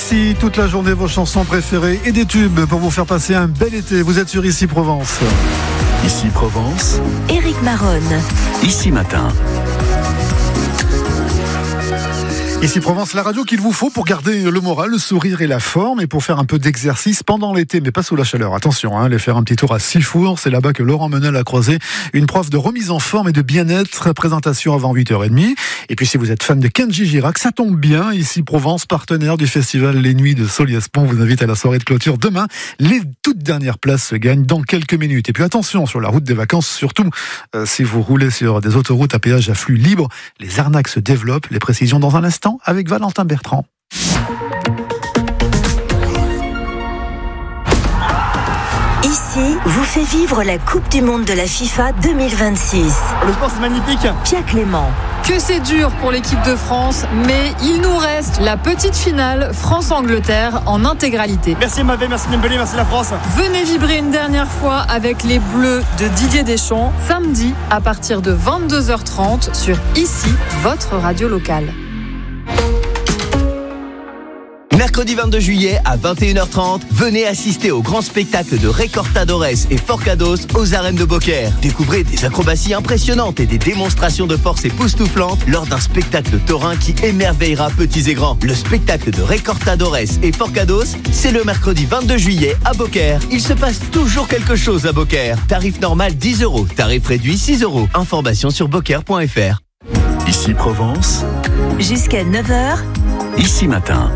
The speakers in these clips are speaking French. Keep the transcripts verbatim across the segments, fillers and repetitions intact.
Ici, toute la journée, vos chansons préférées et des tubes pour vous faire passer un bel été. Vous êtes sur Ici Provence. Ici Provence. Éric Maronne. Ici Matin. Ici Provence, la radio qu'il vous faut pour garder le moral, le sourire et la forme, et pour faire un peu d'exercice pendant l'été, mais pas sous la chaleur. Attention, hein, aller faire un petit tour à Sifour, c'est là-bas que Laurent Menel a croisé une prof de remise en forme et de bien-être. Présentation avant huit heures trente. Et puis si vous êtes fan de Kenji Girac, ça tombe bien. Ici Provence, partenaire du festival Les Nuits de Soliès-Pont, vous invite à la soirée de clôture demain. Les toutes dernières places se gagnent dans quelques minutes. Et puis attention, sur la route des vacances, surtout euh, si vous roulez sur des autoroutes à péage à flux libre, les arnaques se développent. Les précisions dans un instant avec Valentin Bertrand. Ici vous fait vivre la Coupe du Monde de la FIFA deux mille vingt-six. Le sport c'est magnifique. Pia Clément. Que c'est dur pour l'équipe de France, mais il nous reste la petite finale France-Angleterre en intégralité. Merci Mavé, merci Dembélé, merci la France. Venez vibrer une dernière fois avec les Bleus de Didier Deschamps, samedi à partir de vingt-deux heures trente sur Ici, votre radio locale. Mercredi vingt-deux juillet à vingt et une heures trente, venez assister au grand spectacle de Recortadores et Forcados aux arènes de Beaucaire. Découvrez des acrobaties impressionnantes et des démonstrations de force époustouflantes lors d'un spectacle taurin qui émerveillera petits et grands. Le spectacle de Recortadores et Forcados, c'est le mercredi vingt-deux juillet à Beaucaire. Il se passe toujours quelque chose à Beaucaire. Tarif normal dix euros, tarif réduit six euros. Information sur beaucaire point f r. Ici Provence. Jusqu'à neuf heures. Ici Matin.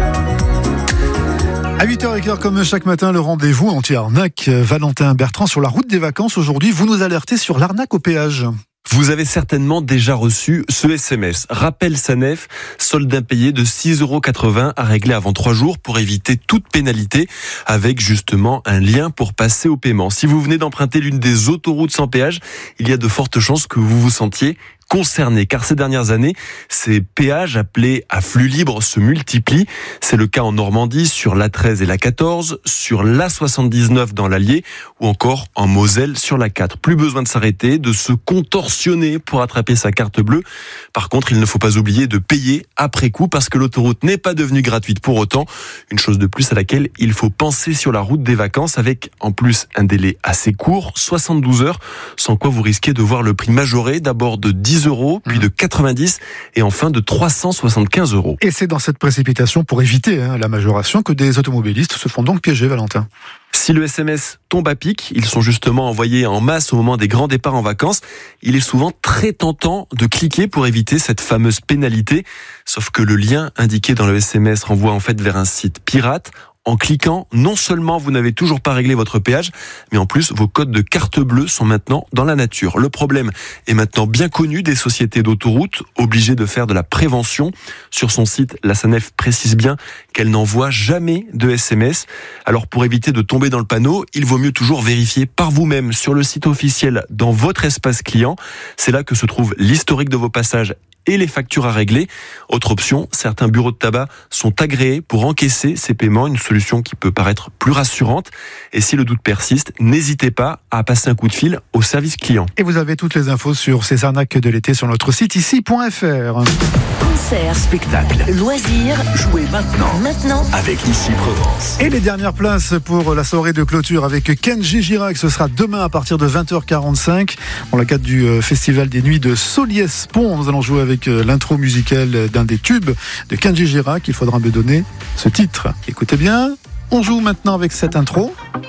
À huit heures quinze, comme chaque matin, le rendez-vous anti-arnaque. Valentin Bertrand, sur la route des vacances, aujourd'hui, vous nous alertez sur l'arnaque au péage. Vous avez certainement déjà reçu ce S M S. Rappel SANEF, solde impayé de six euros quatre-vingts à régler avant trois jours pour éviter toute pénalité, avec justement un lien pour passer au paiement. Si vous venez d'emprunter l'une des autoroutes sans péage, il y a de fortes chances que vous vous sentiez concernés, car ces dernières années, ces péages appelés à flux libre se multiplient. C'est le cas en Normandie sur l'A treize et l'A quatorze, sur l'A soixante-dix-neuf dans l'Allier, ou encore en Moselle sur l'A quatre. Plus besoin de s'arrêter, de se contorsionner pour attraper sa carte bleue. Par contre, il ne faut pas oublier de payer après coup, parce que l'autoroute n'est pas devenue gratuite pour autant. Une chose de plus à laquelle il faut penser sur la route des vacances, avec en plus un délai assez court, soixante-douze heures, sans quoi vous risquez de voir le prix majoré, d'abord de dix euros, puis de quatre-vingt-dix et enfin de trois cent soixante-quinze euros. Et c'est dans cette précipitation pour éviter hein, la majoration que des automobilistes se font donc piéger, Valentin. Si le S M S tombe à pic, ils sont justement envoyés en masse au moment des grands départs en vacances. Il est souvent très tentant de cliquer pour éviter cette fameuse pénalité. Sauf que le lien indiqué dans le S M S renvoie en fait vers un site pirate. En cliquant, non seulement vous n'avez toujours pas réglé votre péage, mais en plus vos codes de carte bleue sont maintenant dans la nature. Le problème est maintenant bien connu des sociétés d'autoroutes, obligées de faire de la prévention. Sur son site, la SANEF précise bien qu'elle n'envoie jamais de S M S. Alors pour éviter de tomber dans le panneau, il vaut mieux toujours vérifier par vous-même sur le site officiel dans votre espace client. C'est là que se trouve l'historique de vos passages et les factures à régler. Autre option, certains bureaux de tabac sont agréés pour encaisser ces paiements, une solution qui peut paraître plus rassurante. Et si le doute persiste, n'hésitez pas à passer un coup de fil au service client. Et vous avez toutes les infos sur ces arnaques de l'été sur notre site ici point f r. Concerts, Spectacle. loisirs, Jouez maintenant. maintenant. Avec Ici Provence. Et les dernières places pour la soirée de clôture avec Kenji Girac, ce sera demain à partir de vingt heures quarante-cinq dans le cadre du Festival des Nuits de Soliès-Pont. Nous allons jouer avec l'intro musicale d'un des tubes de Kenji Girac. Il faudra me donner ce titre. Écoutez bien, on joue maintenant avec cette intro.